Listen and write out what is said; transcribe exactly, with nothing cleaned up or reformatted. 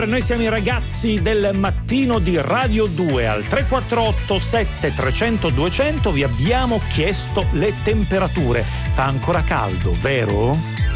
Noi siamo i ragazzi del mattino di Radio due. Al tre quattro otto sette trecento duecento vi abbiamo chiesto le temperature. Fa ancora caldo, vero?